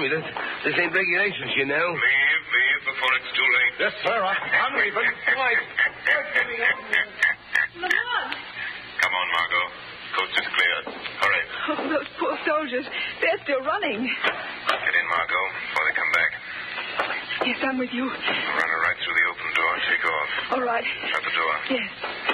Tommy. This ain't regulations, you know. Leave before it's too late. Yes, sir. I'm leaving. Right. Lamont! Come on, Margot. Coast is clear. Hurry. Oh, those poor soldiers. They're still running. Get in, Margot, before they come back. Yes, I'm with you. Run her right through the open door and take off. All right. Shut the door. Yes.